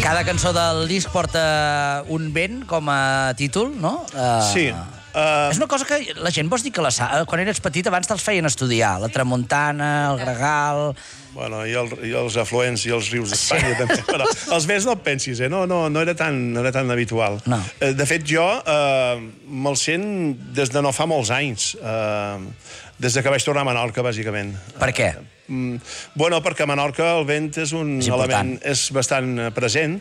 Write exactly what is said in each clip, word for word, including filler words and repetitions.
Cada cançó del disc porta un vent com a títol, no? Uh, Sí. Uh... És una cosa que la gent, vols dir que la sa... quan eres petit abans te'ls feien estudiar, la tramuntana, el gregal... Bueno, i, el, i els afluents i els rius d'Espanya, sí. També. Però els vents no et pensis, eh? No, no, no, era, tan, no era tan habitual. No. De fet, jo eh, me'l sent des de no fa molts anys. Eh, des de que vaig tornar a Menorca, bàsicament. Per què? Eh, bueno, perquè a Menorca el vent és un és element... És bastant present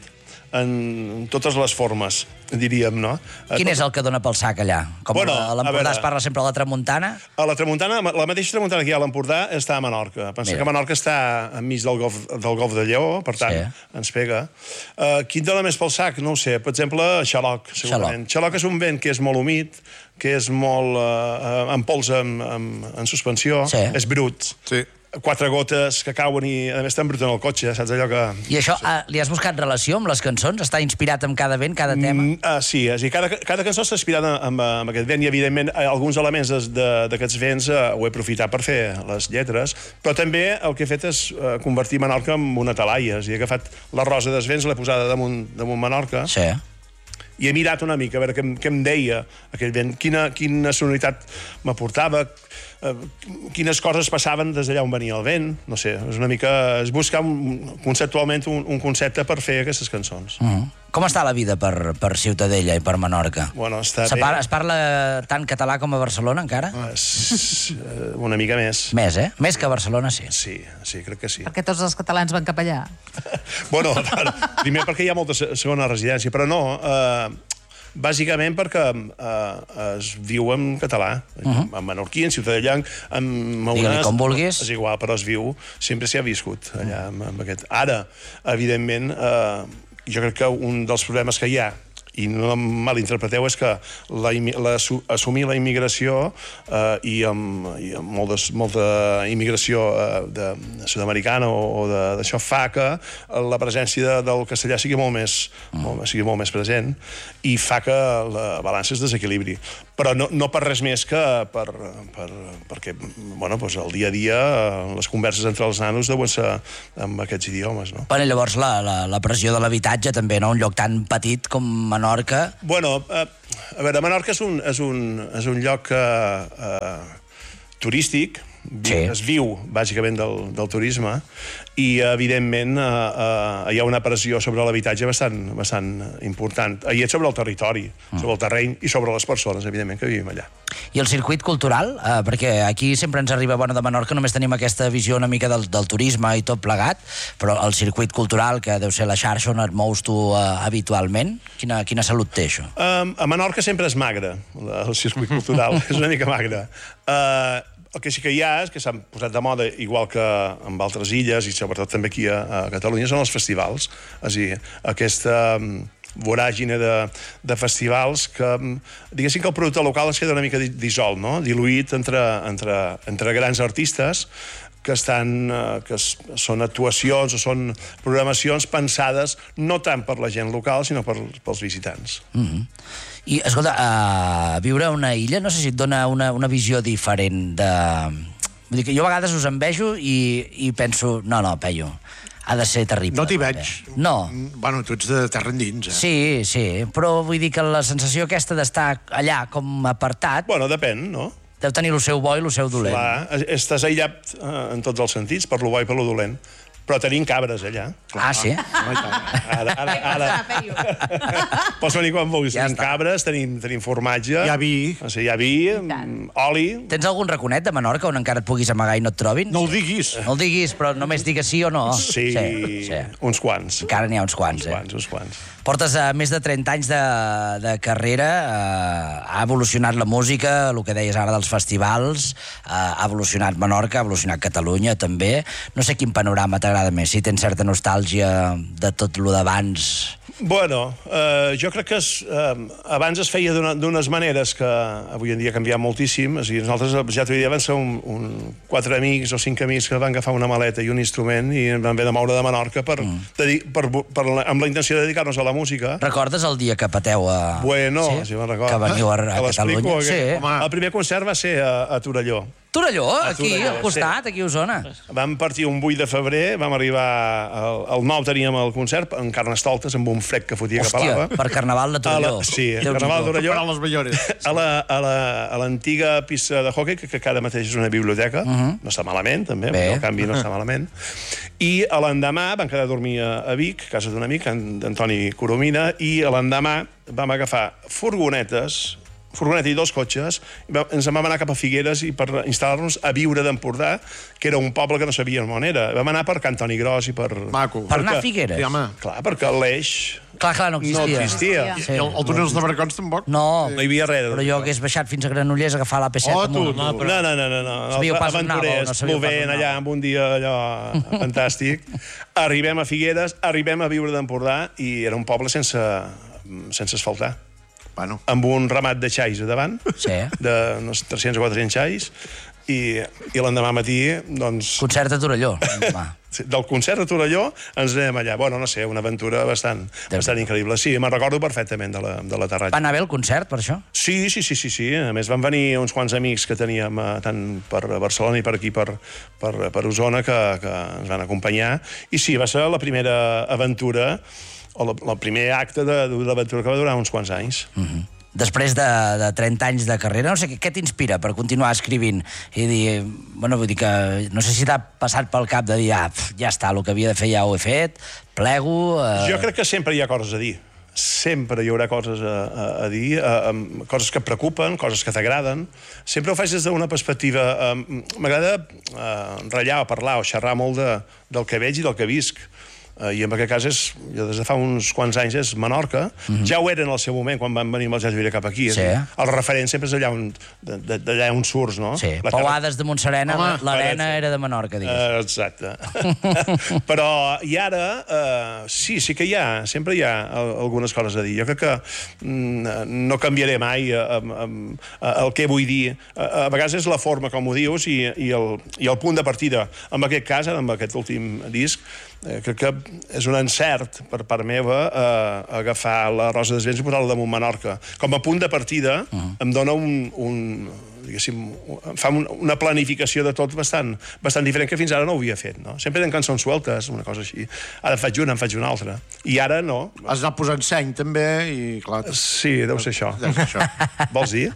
en totes les formes, diríem, no? Quin és el que dona pel sac allà? Com bueno, a l'Empordà es parla sempre de la tramuntana? A la tramuntana, la mateixa tramuntana que hi ha a l'Empordà està a Menorca. Pensa Mira. que Menorca està enmig del golf, del golf de Lleó, per tant, sí. ens pega. Uh, quin dona més pel sac? No ho sé. Per exemple, xaloc, segurament. Xaloc, xaloc és un vent que és molt humit, que és molt uh, en pols en, en, en suspensió, sí. és brut. Sí. Quatre gotes que cauen i, a més, t'embruten el cotxe, saps allò que... I això, uh, li has buscat relació amb les cançons? Està inspirat en cada vent, cada tema? Mm, uh, sí, és a dir, cada, cada cançó està inspirada amb, amb aquest vent i, evidentment, alguns elements d'aquests vents uh, ho he aprofitat per fer les lletres, però també el que he fet és uh, convertir Menorca en una talaia. És a dir, he agafat la rosa dels vents, l'he posada damunt, damunt Menorca, sí. i he mirat una mica a veure què, què em deia aquell vent, quina, quina sonoritat m'aportava, eh, quines coses passaven des d'allà on venia el vent, no sé, és una mica... és buscar un, conceptualment un, un concepte per fer aquestes cançons. Mm. Com està la vida per, per Ciutadella i per Menorca? Bueno, està bé. Es parla tant català com a Barcelona, encara? Es, una mica més. Més, eh? Més que a Barcelona, sí. Sí, sí, crec que sí. Perquè tots els catalans van cap allà. Bueno, primer perquè hi ha molta segona residència, però no... Eh, bàsicament perquè eh, es viu en català, uh -huh. en menorquí, en ciutadella, en Digue-li com vulguis. És igual, però es viu, sempre s'hi ha viscut allà amb, amb aquest. Ara, evidentment, eh, jo crec que un dels problemes que hi ha, i no em malinterpreteu, és que la, la, assumir la immigració eh, i amb, i amb molta, molta immigració eh, de, de sud-americana o, o d'això fa que la presència de, del castellà sigui molt més, mm. molt, sigui molt més present i fa que la balança es desequilibri. Però no, no per res més que per, per, perquè bueno, doncs el dia a dia les converses entre els nanos deuen ser amb aquests idiomes. No? Bueno, llavors la, la, la pressió de l'habitatge també, no? Un lloc tan petit com Menorca... Bueno, eh, a veure, Menorca és un, és un, és un lloc eh, eh, turístic, sí. es viu bàsicament del, del turisme i, evidentment, eh, eh, hi ha una pressió sobre l'habitatge bastant, bastant important. I és sobre el territori, mm. sobre el terreny i sobre les persones, evidentment, que vivim allà. I el circuit cultural? Eh, perquè aquí sempre ens arriba, bueno, de Menorca només tenim aquesta visió una mica del, del turisme i tot plegat, però el circuit cultural, que deu ser la xarxa on et mous tu eh, habitualment, quina, quina salut té això? Um, a Menorca sempre és magre, el circuit cultural, és una mica magre. Uh, El que sí que hi ha és que s'han posat de moda, igual que en altres illes i sobretot també aquí a, a Catalunya, són els festivals. És a dir, aquesta um, voràgine de, de festivals que, um, diguéssim que el producte local es queda una mica dissolt, no? Diluït entre, entre, entre grans artistes que estan, uh, que són actuacions o són programacions pensades no tant per la gent local, sinó per, pels visitants. Mm-hmm. I, escolta, uh, viure a una illa, no sé si et dona una, una visió diferent de... Vull dir que jo a vegades us envejo i, i penso, no, no, Peyu, ha de ser terrible. No t'hi veig. No. Bueno, tu ets de terra endins, eh? Sí, sí, però vull dir que la sensació aquesta d'estar allà com apartat... Bueno, depèn, no? Deu tenir el seu bo i el seu dolent. Clar, estàs aïllat eh, en tots els sentits, per lo bo i per lo dolent. Però tenim cabres, allà. Ah, sí? Ara, ara, ara. Pots venir quan vulguis. Ja tenim està. Cabres, tenim, tenim formatge. Hi ha vi. O sigui, hi ha vi, oli... Tens algun raconet de Menorca on encara et puguis amagar i no et trobin? No ho diguis. No el diguis, però només digues sí o no. Sí, sí, sí. Uns quants. Encara n'hi ha uns quants, uns eh? Quants, uns quants. Portes uh, més de trenta anys de, de carrera, uh, ha evolucionat la música, el que deies ara dels festivals, uh, ha evolucionat Menorca, ha evolucionat Catalunya, també. No sé quin panorama t'agrada més, si tens certa nostàlgia de tot lo d'abans. Bueno, eh, jo crec que es, eh, abans es feia d'unes maneres que avui en dia ha canviat moltíssim. És a dir, nosaltres, ja t'ho diria, van ser un, un, quatre amics o cinc amics que van agafar una maleta i un instrument i ens van haver de moure de Menorca per, mm. de, per, per, per, amb la intenció de dedicar-nos a la música. Recordes el dia que pateu a... Bueno, sí? sí, me'n recordo. Que veniu a, a Catalunya. Sí. Home, el primer concert va ser a, a Torelló. Torelló, aquí, Torelló, al costat, sí. aquí a Osona. Vam partir un vuit de febrer, vam arribar... El, el nou teníem el concert en Carnestoltes, amb un fred que fotia que Hòstia, pelava. per Carnaval de Torelló. A la- sí, Déu-n'hi-do. Carnaval de Torelló. Per a les millores. A la- a la- a l'antiga pista de hockey, que, que ara mateix és una biblioteca, uh -huh. no està malament, també, Bé. el canvi no està malament. I a l'endemà vam quedar a dormir a, a Vic, a casa d'un amic, en- d'Antoni Coromina, i a l'endemà vam agafar furgonetes, furgoneta i dos cotxes, i va, ens en vam anar cap a Figueres i per instal·lar-nos a Viure d'Empordà, que era un poble que no sabíem on era. Vam anar per Can Toni Gros i per... Maco. Per anar a perquè- Figueres? Sí, home. Clar, perquè l'Eix Clar, clar, no no existia. existia. Sí. I el, el túnel de Barracons tampoc? No, No hi havia res. de però tot jo això. hagués baixat fins a Granollers a agafar l'A P set Oh, amunt. tu, No, no, no, no, no. Sabíeu pas on anàveu, Aventurers, no sabíeu pas on plovent allà anàveu. amb un dia allò fantàstic. Arribem a Figueres, arribem a Viure d'Empordà i era un poble sense, sense asfaltar. Bueno. Amb un ramat de xais a davant, Sí. de uns tres-cents o quatre-cents xais, i, i l'endemà matí, doncs... Concert a Torelló. Va. Del concert a Torelló ens anem allà. Bueno, no sé, una aventura bastant, bastant increïble. Sí, me'n recordo perfectament de la, de la Terratxa. Va anar bé el concert, per això? Sí, sí, sí, sí, sí. A més, van venir uns quants amics que teníem eh, tant per Barcelona i per aquí, per, per, per Osona, que, que ens van acompanyar. I sí, va ser la primera aventura, o la, el primer acte de, de l'aventura que va durar uns quants anys. Mm -hmm. Després de, de trenta anys de carrera, no sé, què, què t'inspira per continuar escrivint? I dir, bueno, vull dir que no sé si t'ha passat pel cap de dir, ah, pf, ja està, el que havia de fer ja ho he fet, plego... Eh... Jo crec que sempre hi ha coses a dir. Sempre hi haurà coses a, a, a dir, a, a, coses que et preocupen, coses que t'agraden. Sempre ho faig des d'una perspectiva... M'agrada ratllar o parlar o xerrar molt de, del que veig i del que visc. Uh, I en aquest cas, és, jo des de fa uns quants anys, és Menorca. Mm -hmm. Ja ho era en el seu moment, quan van venir amb els Jazz cap aquí. Sí. El referent sempre és allà on, d'allà on surts, no? Sí, La Pauades de Montserena, Home, l'arena parece. era de Menorca, digues. Uh, exacte. Però, i ara, uh, sí, sí que hi ha, sempre hi ha algunes coses a dir. Jo crec que mm, no canviaré mai uh, um, uh, el que vull dir. Uh, a vegades és la forma com ho dius i, i, el, i el punt de partida. En aquest cas, amb aquest últim disc, eh, crec que és un encert per part meva eh, agafar la Rosa dels Vents i posar-la damunt Menorca. Com a punt de partida uh -huh. em dona un, un diguéssim, em fa una planificació de tot bastant, bastant diferent que fins ara no ho havia fet, no? Sempre eren cançons sueltes, una cosa així. Ara en faig una, en faig una altra. I ara no. Has anat posant seny, també, i clar... Sí, deu ser això. Deu ser això. Vols dir?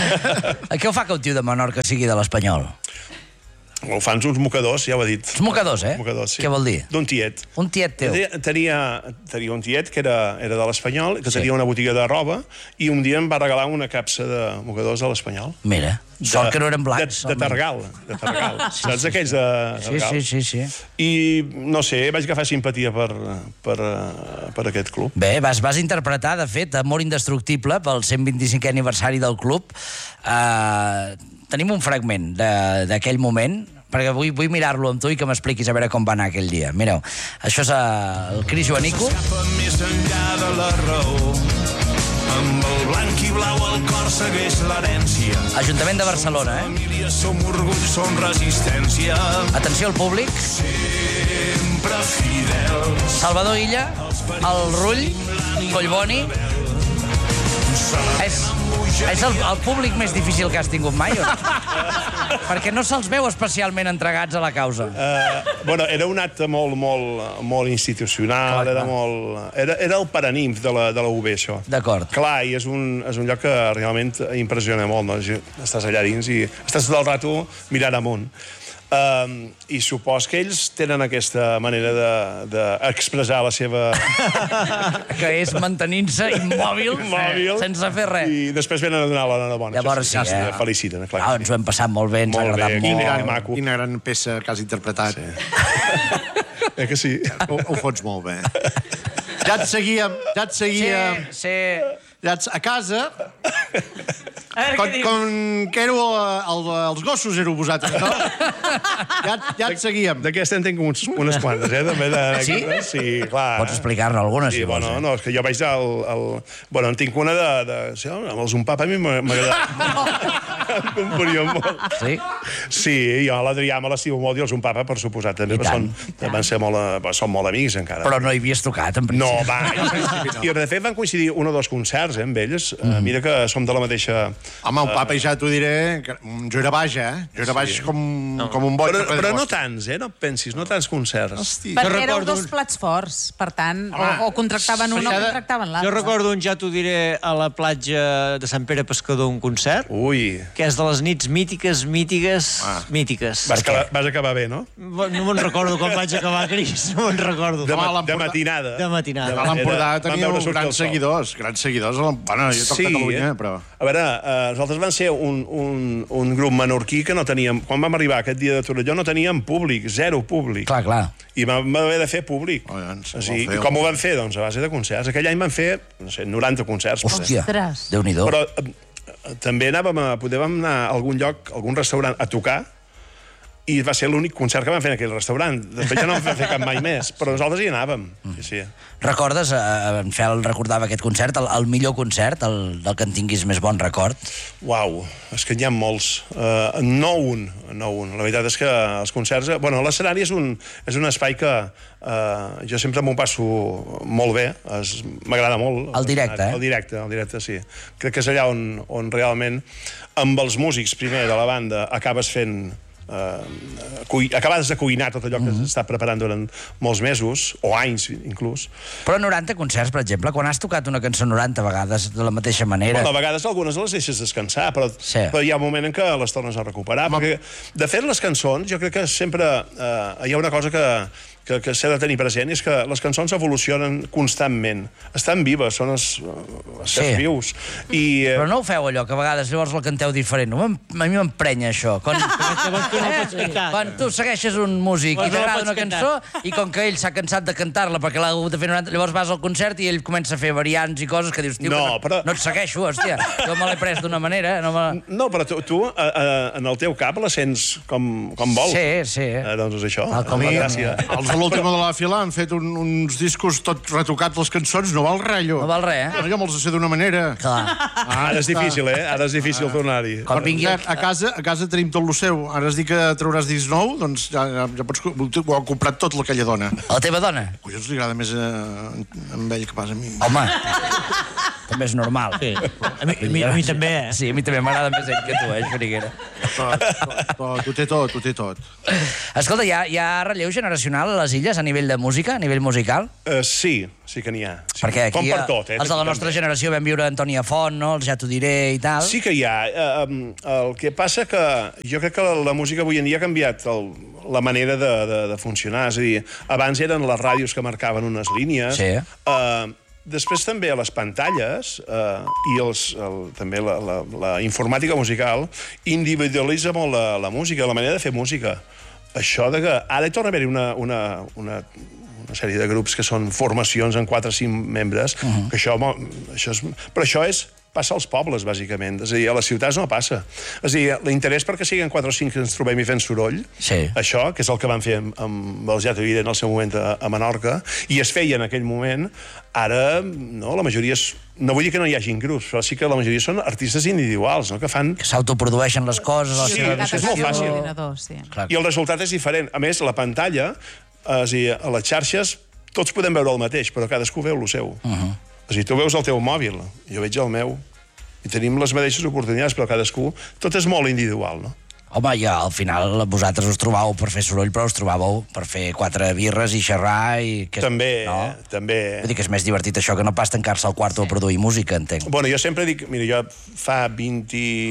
Què ho fa que un tio de Menorca sigui de l'Espanyol? Ho fan uns mocadors, ja ho he dit. Els mocadors, eh? Mocadors, sí. Què vol dir? D'un tiet. Un tiet teu. Tenia, tenia un tiet que era, era de l'Espanyol, que tenia una botiga de roba, i un dia em va regalar una capsa de mocadors de l'Espanyol. Mira, sort que no eren blancs. De, de Targal, de Targal. Sí, Saps aquells de Sí, Targal? sí, sí, sí. I, no sé, vaig agafar simpatia per, per, per aquest club. Bé, vas, vas interpretar, de fet, Amor Indestructible pel cent vint-i-cinquè aniversari del club. Uh, tenim un fragment d'aquell moment, perquè vull, vull mirar-lo amb tu i que m'expliquis a veure com va anar aquell dia. Mireu, això és uh, el Cris Joanico. S'escapa més enllà de la raó. Amb el blanc i blau el cor segueix l'herència. Ajuntament de Barcelona, eh? Família, som orgull, som resistència. Atenció al públic. Sempre fidels. Salvador Illa, el Rull, Collboni. És, és el, el públic més difícil que has tingut mai, o no? Perquè no se'ls veu especialment entregats a la causa. Uh, bueno, era un acte molt, molt, molt institucional, Clar, era, clar. molt, era, era el paranimf de la, de la U B, això. D'acord. Clar, i és un, és un lloc que realment impressiona molt, no? Estàs allà dins i estàs tot el rato mirant amunt. Uh, I supos que ells tenen aquesta manera d'expressar de, de la seva... Que és mantenint-se immòbil, Immòbil. sense fer res. I després venen a donar l'enhorabona. Llavors sí, eh? eh? Feliciten, clar. Ah, ens ho hem passat molt bé, ens ha Molt bé, agradat quin molt. gran maco. Quina gran peça que has interpretat. Sí. Eh que sí? Ho, ho fots molt bé. Ja et seguíem, ja et Sí, seguíem... sí. Ja et, a casa, A veure, com, què dius? com que éreu el, el, els gossos éreu vosaltres, no? Ja, et- ja et seguíem. D'aquesta en tinc uns, unes quantes, eh? També de... Sí? Sí, clar. Pots explicar-ne alguna, si Sí, vols. bueno, eh? no, és que jo vaig al... al... Bueno, en tinc una de... de sí, amb els un papa a mi m'agrada. Em componien molt. Sí? Sí, jo a l'Adrià me l'estimo molt i els un papa, per suposat, també, I però tant, són, van ser molt, eh, són molt amics, encara. Però no hi havies tocat, en No, principi. va. I de fet van coincidir un o dos concerts, eh, amb ells. Mm. Uh, mira que som de la mateixa Home, el papa ja t'ho diré, que jo era baix, eh? Jo era baix com, com un boig. Però, però no tants, eh? No pensis, no tants concerts. Hosti. Perquè éreu dos plats forts, per tant, o, o contractaven un o contractaven l'altre. Jo recordo un, ja t'ho diré, a la platja de Sant Pere Pescador, un concert, Ui. que és de les nits mítiques, mítiques, Ah. mítiques. Vas acabar, vas acabar bé, no? No me'n recordo com vaig acabar, Cris, no me'n recordo. De, Home, ma l'Empordà- de matinada. De matinada. A l'Empordà Era- vam teníeu veure sortir el grans sol. seguidors, grans seguidors. a l'Em- Bueno, jo toc Catalunya, eh? però... A veure, eh, nosaltres vam ser un, un, un grup menorquí que no teníem... Quan vam arribar aquest dia de Torelló no teníem públic, zero públic. Clar, clar. I vam haver de fer públic. Oh, doncs, o sigui, ho vau fer. I com ho vam fer? Doncs a base de concerts. Aquell any vam fer, no sé, noranta concerts. Hòstia, Ostres. Déu-n'hi-do. Però eh, també anàvem a, podíem anar a algun lloc, a algun restaurant, a tocar, i va ser l'únic concert que vam fer en aquell restaurant. Després ja no en vam fer cap mai més, però nosaltres hi anàvem. Sí, sí. Recordes, eh, en Fel recordava aquest concert, el, el millor concert, el, del que en tinguis més bon record? Uau, és que n'hi ha molts. Uh, no un, no un. La veritat és que els concerts... Bueno, l'escenari és, un, és un espai que uh, jo sempre m'ho passo molt bé. Es- M'agrada molt. El directe, eh? El directe, el directe, sí. Crec que és allà on, on realment, amb els músics, primer, de la banda, acabes fent... Uh, cui, acabes de cuinar tot allò que Mhm. s'està preparant durant molts mesos, o anys, inclús. Però noranta concerts, per exemple, quan has tocat una cançó noranta vegades de la mateixa manera... Bueno, a vegades algunes les deixes descansar, però, Sí. però hi ha un moment en què les tornes a recuperar. Perquè, de fet, les cançons, jo crec que sempre eh, hi ha una cosa que, que, que s'ha de tenir present, i és que les cançons evolucionen constantment. Estan vives, són els, els Sí. sí. vius. I, eh, Però no ho feu, allò, que a vegades llavors la canteu diferent. A mi m'emprenya això. Quan, Llavors tu no ho pots cantar. quan tu segueixes un músic Llavors i no la t'agrada pots una cançó, i com que ell s'ha cansat de cantar-la perquè l'ha hagut de fer noranta, llavors vas al concert i ell comença a fer variants i coses que dius, tio, No, que no, però- no et segueixo, hòstia. Jo me l'he pres d'una manera. No me... no, però tu, tu a, a, en el teu cap la sents com, com vols. Sí, sí. Eh, doncs és això, Tal com la mi- gràcia. Els de l'última de la fila han fet un, uns discos tot retocats, les cançons, no val res, allò. No val res, eh? Bueno, jo me'ls sé d'una manera. Clar. Ara és difícil, eh? Ara és difícil tornar-hi. Com vingui... Per cert, a casa, a casa tenim tot lo seu. Ara has dit que trauràs disc nou, doncs ja, ja, ja pots... Ho ha comprat tot aquella dona. A la teva dona? Collons, li agrada més a, a ell que pas a mi. Home, també és normal. Sí. A mi, a mi, a mi també, eh? Sí, a mi també m'agrada més ell que tu, eh, Xuriguera. T'ho té tot, t'ho té tot. Escolta, hi ha, hi ha relleu generacional a les illes a nivell de música, a nivell musical? Uh, sí, sí que n'hi ha. Sí. Perquè aquí Com per tot, eh? els de la nostra generació vam viure Antònia Font, no? Els Ja t'ho diré i tal. Sí que hi ha. Eh, um, el que passa que jo crec que la, la música avui en dia ha canviat el, la manera de, de, de funcionar. És a dir, abans eren les ràdios que marcaven unes línies. Sí. Eh, després també a les pantalles eh, i els, el, també la, la, la informàtica musical individualitza molt la, la música, la manera de fer música. Això de que ara hi torna a haver-hi una, una, una, una sèrie de grups que són formacions en quatre o cinc membres, uh -huh. que això, mo- això és, però això és passa als pobles, bàsicament. És a dir, a les ciutats no passa. És a dir, l'interès perquè siguin quatre o cinc que ens trobem i fent soroll, Sí. això, que és el que van fer amb, amb els Ja t'ho diré en el seu moment a, a Menorca, i es feia en aquell moment, ara, no, la majoria és... No vull dir que no hi hagin grups, però sí que la majoria són artistes individuals, no?, que fan... Que s'autoprodueixen les coses, la Sí, seva és molt visió. fàcil. Ordinador, sí. Clar. I el resultat és diferent. A més, la pantalla, eh, és a dir, a les xarxes, tots podem veure el mateix, però cadascú veu el seu. Uh -huh. És a dir, tu veus el teu mòbil, jo veig el meu, i tenim les mateixes oportunitats, però cadascú... Tot és molt individual, no? Home, ja al final vosaltres us trobàveu per fer soroll, però us trobàveu per fer quatre birres i xerrar i... Que és- També, no? eh? També... Vull dir que és més divertit això que no pas tancar-se al quarto sí. a produir música, entenc. Bueno, jo sempre dic... Mira, jo fa vint...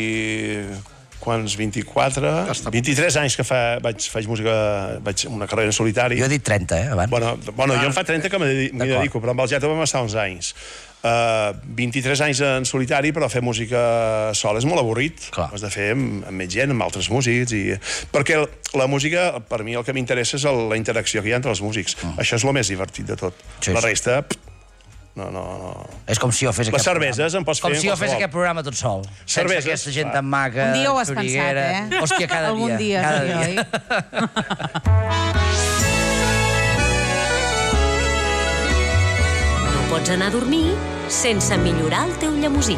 Quants? vint-i-quatre... vint-i-tres anys que fa, vaig, faig música... Vaig una carrera en solitari. Jo he dit trenta, eh, abans. Bueno, bueno jo en fa trenta que m'hi dedi- m'hi D'acord. dedico, però amb el Jeta vam estar uns anys. Uh, vint-i-tres anys en solitari, però fer música sol és molt avorrit. Clar. Ho has de fer amb, amb més gent, amb altres músics. I... Perquè la música, per mi, el que m'interessa és el, la interacció que hi ha entre els músics. Mm. Això és el més divertit de tot. Sí, la sí. resta... pff, no, no, no. És com si jo fes Les aquest cerveses programa. en pots Com fer si jo fes qualsevol. aquest programa tot sol. Sense Cerveses, aquesta gent clar. tan maca, Un dia ho has xuriguera. pensat, eh? Hòstia, cada dia. Algun dia, cada sí, oi? No pots anar a dormir sense millorar el teu llemosí.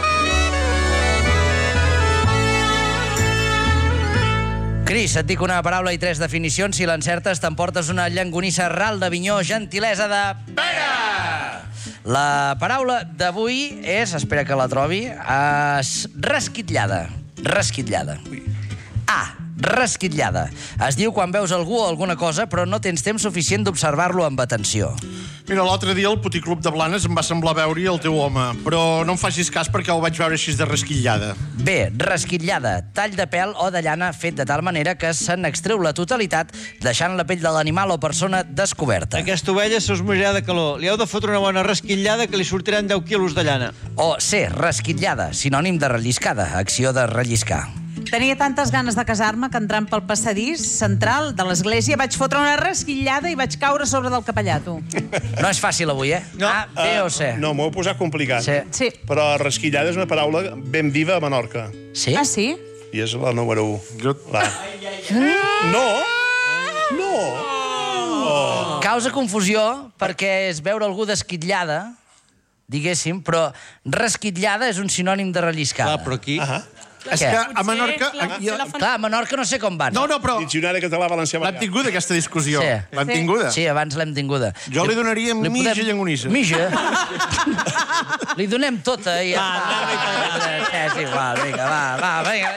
Cris, et dic una paraula i tres definicions. Si l'encertes, t'emportes una llangonissa ral d'Avinyó, gentilesa de... Pega! La paraula d'avui és, espera que la trobi, es... resquitllada. Resquitllada. A. Resquitllada. Es diu quan veus algú o alguna cosa però no tens temps suficient d'observar-lo amb atenció. Mira, l'altre dia al Puticlub de Blanes em va semblar veure-hi el teu home, però no em facis cas perquè el vaig veure així de resquitllada. B. Resquitllada. Tall de pèl o de llana fet de tal manera que se n'extreu la totalitat deixant la pell de l'animal o persona descoberta. Aquesta ovella se us morirà de calor. Li heu de fotre una bona resquitllada que li sortiran deu quilos de llana. O C. Resquitllada. Sinònim de relliscada. Acció de relliscar. Tenia tantes ganes de casar-me que entrant pel passadís central de l'església vaig fotre una resquitllada i vaig caure sobre del capellà, tu. No és fàcil avui, eh? No. A, B o C? Uh, no, m'ho heu posat complicat. Sí. Sí. Però resquitllada és una paraula ben viva a Menorca. Sí? Ah, sí? I és la número u. La... No! No! Oh. Causa confusió perquè és veure algú d'esquitllada, diguéssim, però resquitllada és un sinònim de relliscada. Clar, però aquí... Ah, És Què? que a Menorca... la- aquí- la fan- Clar, a Menorca no sé com van. No, no, però Diccionari català valencià l'hem tinguda, aquesta discussió. Sí. L'hem Sí. tinguda. Sí, abans l'hem tinguda. Jo li donaria Li mitja podem- llangonissa. Mitja? Li donem tota i... Va, va, és igual, vinga, va, va, vinga.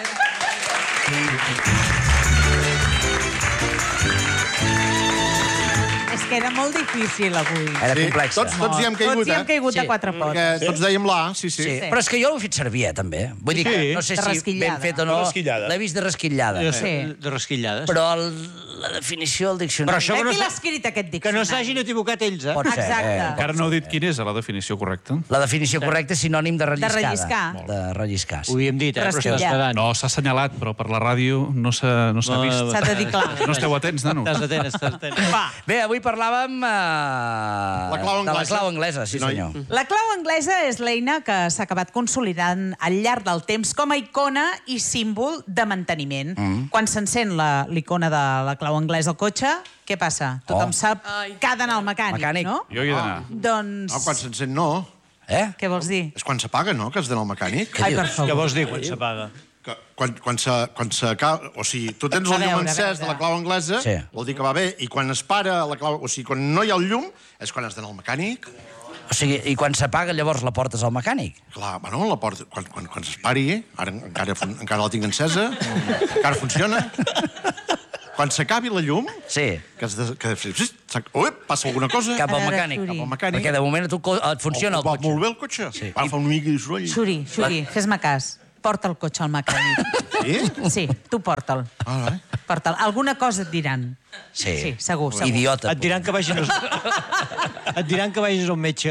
És que era molt difícil avui. Era complexa. Tots, tots hi hem caigut, Tots hi hem eh? caigut Sí. a quatre pots. Perquè tots dèiem l'A, sí, sí. Sí, però és que jo l'he fet servir, eh, també. Vull dir que Sí. no sé De si ben resquitllada. fet o no. De resquitllada. L'he vist de resquitllada. De, Sí. de resquitllades. Però el, la definició del Però diccionari... això Eh, que no qui s'ha- l'ha escrit, aquest que diccionari? no s'hagin equivocat ells, eh? Pot ser, Exacte. eh? Encara no heu dit quina és la definició correcta. La definició correcta és sinònim de relliscada. relliscar. De relliscar. Ho havíem dit, eh? Però Resquitllada. estàs quedant. No, s'ha assenyalat, però per la ràdio no s'ha no s'ha No, vist. S'ha de dir clar. No esteu atents, nano? Estàs atent, estàs atent. Va. Bé, avui parlàvem eh, La clau de la anglesa. clau anglesa, sí Noi. senyor. La clau anglesa és l'eina que s'ha acabat consolidant al llarg del temps com a icona i símbol de manteniment. Mm. Quan s'encén la- l'icona de la clau anglesa al cotxe, què passa? Tothom Oh. sap que ha d'anar al mecànic, Mecànic. no? Jo hi he d'anar. Doncs... No, quan s'encén no. Eh? Què vols dir? És quan s'apaga, no?, que has d'anar al mecànic. Ai, per Què favor. vols dir quan s'apaga? Que quan, quan s'ha- quan s'acaba... O sigui, tu tens A el llum veure, a encès de veure. la clau anglesa, Sí. vol dir que va bé, i quan es para la clau... O sigui, quan no hi ha el llum, és quan has d'anar al mecànic. O sigui, i quan s'apaga llavors la portes al mecànic? Clar, bueno, la porta... Quan, quan, quan s'espari, ara encara, fun- encara la tinc encesa, encara funciona. Quan s'acabi la llum, Sí. que has de... Que, ui, passa alguna cosa, Cap A al veure, mecànic. Xuri. cap al mecànic. Perquè de moment tu, co- et funciona el va cotxe. molt bé el cotxe. Sí. Va, fa una mica de soroll. Xuri, Xuri, fes-me cas. Porta el cotxe al mecànic. Sí? Sí, tu porta'l. Ah, vale. Porta'l. Alguna cosa et diran. Sí. Sí, segur, segur. Idiota. Et diran que vagis... Et diran que vagis a un metge.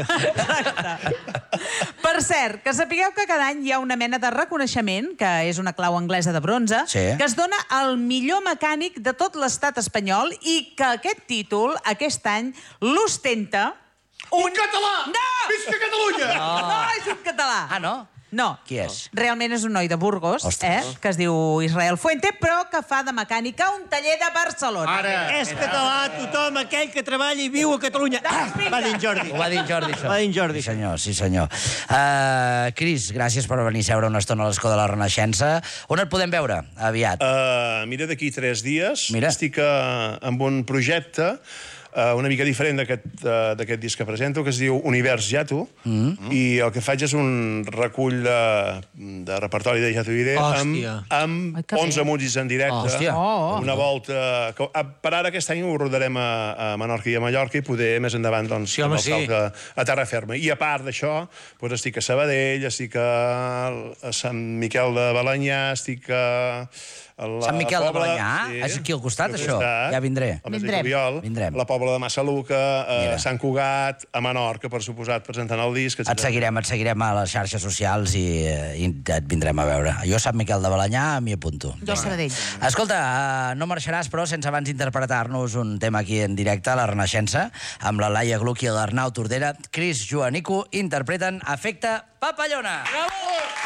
Per cert, que sapigueu que cada any hi ha una mena de reconeixement, que és una clau anglesa de bronze, Sí. que es dona al millor mecànic de tot l'estat espanyol i que aquest títol, aquest any, l'ostenta... Un català! No! Visca Catalunya! No, no és un català. Ah, no? No. Qui és? Realment és un noi de Burgos, eh, Ostres. que es diu Israel Fuente, però que fa de mecànica a un taller de Barcelona. Ara! És català tothom aquell que treballa i viu a Catalunya. Ah, va dir en Jordi. Ho va dir en Jordi, això. Va dir en Jordi. Sí, senyor, sí, senyor. Uh, Cris, gràcies per venir a seure una estona a l'escó de la Renaixença. On et podem veure? Aviat. Uh, mira, d'aquí tres dies Mira. estic uh, amb un projecte uh, una mica diferent d'aquest uh, d'aquest disc que presento, que es diu Univers Jato, mm. i el que faig és un recull de, de repertori de Jato Ide Hòstia. amb, amb Ai, que onze bé. músics en directe. Hòstia. Oh. Una volta... Que, a, per ara aquest any ho rodarem a, a Menorca i a Mallorca i poder més endavant doncs, Sí, home, amb el sí. salt a, a terra ferma. I a part d'això, doncs estic a Sabadell, estic a, a Sant Miquel de Balanyà, estic a... a la Sant Miquel de Pobla- Balanyà? És aquí al costat, al això? costat. Ja vindré. Al mes de Vindrem. juliol. Vindrem. La Pobla de Massaluca, a Mira. Sant Cugat, a Menorca, per suposat, presentant el disc. Et seguirem, et seguirem a les xarxes socials i, i et vindrem a veure. Jo, Sant Miquel de Balanyà, m'hi apunto. Jo a Sabadell. Escolta, uh, no marxaràs, però, sense abans interpretar-nos un tema aquí en directe, a la Renaixença, amb la Laia Gluck i l'Arnau Tordera. Cris Joanico interpreten Efecte Papallona. Bravo!